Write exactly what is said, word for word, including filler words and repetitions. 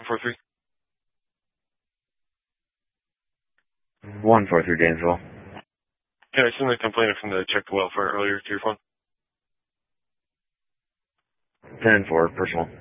four three. one four three Gainesville. Yeah, I sent a complaint from the check welfare earlier to your phone. ten four, personal.